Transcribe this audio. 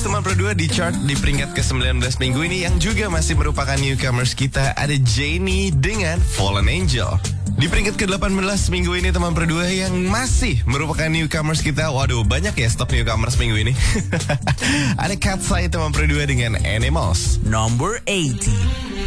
teman berdua di chart di peringkat ke-19 minggu ini yang juga masih merupakan newcomers kita, ada Jennie dengan Fallen Angel. Di peringkat ke-18 minggu ini teman berdua yang masih merupakan newcomers kita. Waduh, banyak ya stok newcomers minggu ini. Ada Katseye teman berdua dengan Animals. Number 80.